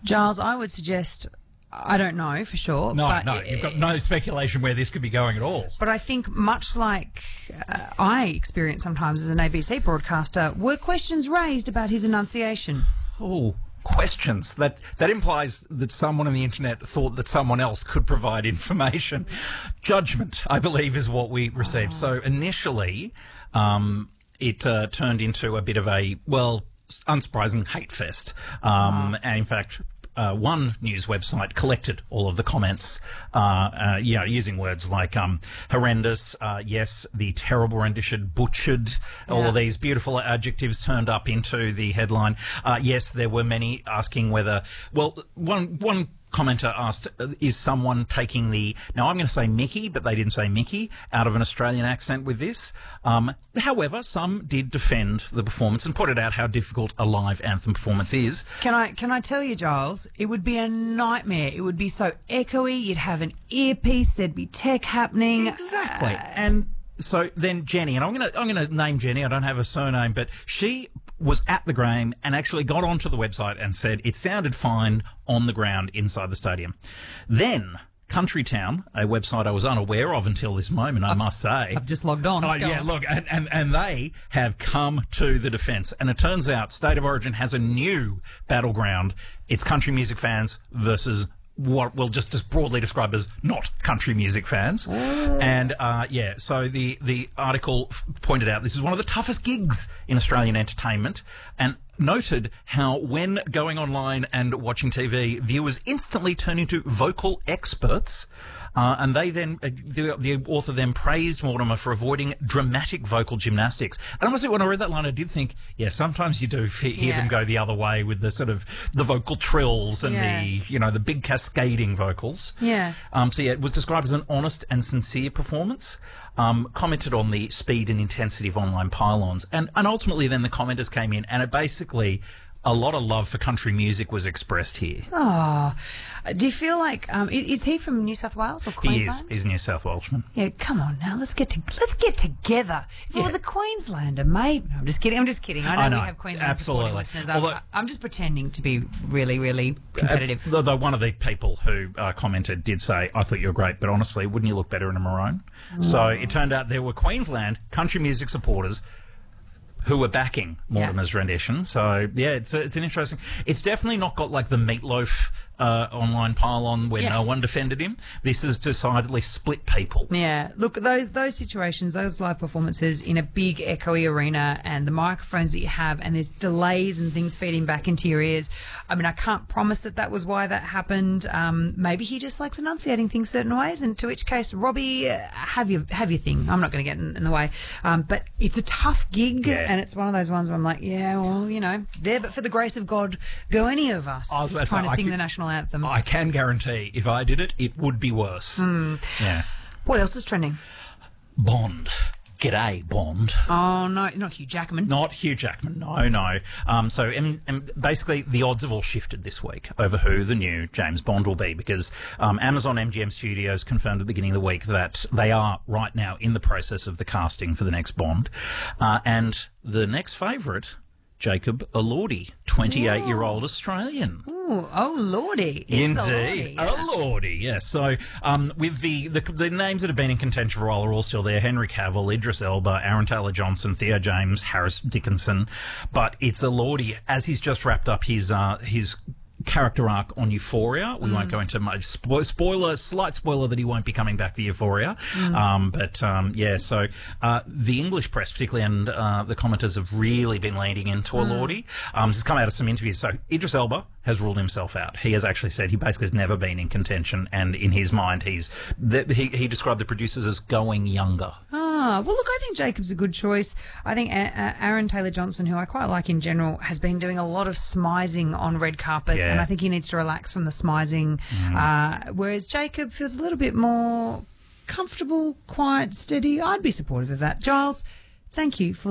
Giles, I would suggest, I don't know for sure. No, but you've got no speculation where this could be going at all. But I think much like I experience sometimes as an ABC broadcaster, were questions raised about his enunciation? Oh, questions. That implies that someone on the internet thought that someone else could provide information. Judgment, I believe, is what we received. So initially, it turned into a bit of a, well, unsurprising hate fest. And in fact, one news website collected all of the comments, using words like horrendous, yes, the terrible rendition, butchered, all of these beautiful adjectives turned up into the headline. Yes, there were many asking whether, well, one commenter asked, is someone taking the, now I'm going to say Mickey, but they didn't say Mickey, out of an Australian accent with this. However, some did defend the performance and pointed out how difficult a live anthem performance is. Can I tell you, Giles, it would be a nightmare. It would be so echoey, you'd have an earpiece, there'd be tech happening. Exactly. And so then Jenny, and I'm going to name Jenny, I don't have a surname, but she was at the game and actually got onto the website and said it sounded fine on the ground inside the stadium. Then Country Town, a website I was unaware of until this moment, I must say. I've just logged on. Look, and they have come to the defence. And it turns out State of Origin has a new battleground. It's country music fans versus what we'll just broadly describe as not country music fans. And, so the article pointed out this is one of the toughest gigs in Australian entertainment and noted how when going online and watching TV, viewers instantly turn into vocal experts. And they then, the author then praised Mortimer for avoiding dramatic vocal gymnastics. And honestly, when I read that line, I did think, sometimes you do hear them go the other way with the sort of the vocal trills and the big cascading vocals. Yeah. It was described as an honest and sincere performance. Commented on the speed and intensity of online pylons. And ultimately then the commenters came in and it basically, a lot of love for country music was expressed here. Oh, do you feel like is he from New South Wales or Queensland? He is. He's a New South Welshman. Yeah, come on now, let's get together. If it was a Queenslander, maybe. No, I'm just kidding. I know we have Queensland supporting listeners. I'm just pretending to be really, really competitive. Though one of the people who commented did say, "I thought you were great, but honestly, wouldn't you look better in a maroon?" So it turned out there were Queensland country music supporters who were backing Mortimer's rendition. So, it's an interesting... It's definitely not got like the Meatloaf online pylon where no one defended him. This is decidedly split people. Yeah. Look, those situations, those live performances in a big echoey arena and the microphones that you have and there's delays and things feeding back into your ears. I mean, I can't promise that was why that happened. Maybe he just likes enunciating things certain ways, and to which case, Robbie, have your thing. I'm not going to get in the way. But it's a tough gig and it's one of those ones where I'm like, there but for the grace of God, go any of us trying to sing the national anthem. I can guarantee if I did it, it would be worse. Yeah. What else is trending? Bond. G'day, Bond. Oh, no, not Hugh Jackman. Not Hugh Jackman, no. Basically, the odds have all shifted this week over who the new James Bond will be because Amazon MGM Studios confirmed at the beginning of the week that they are right now in the process of the casting for the next Bond. And the next favourite, Jacob Elordi, 28-year-old Australian. Ooh, oh, Lordy. Indeed. Lordy, yes. So with the names that have been in contention for a while are all still there. Henry Cavill, Idris Elba, Aaron Taylor-Johnson, Theo James, Harris Dickinson. But it's Elordi, as he's just wrapped up his character arc on Euphoria. We won't go into much slight spoiler that he won't be coming back for Euphoria. So the English press particularly and the commenters have really been leaning into Elordi. He's come out of some interviews. So Idris Elba has ruled himself out. He has actually said he basically has never been in contention, and in his mind he described the producers as going younger. Well, look, I think Jacob's a good choice. I think Aaron Taylor-Johnson, who I quite like in general, has been doing a lot of smizing on red carpets, and I think he needs to relax from the smizing, whereas Jacob feels a little bit more comfortable, quiet, steady. I'd be supportive of that. Giles, thank you for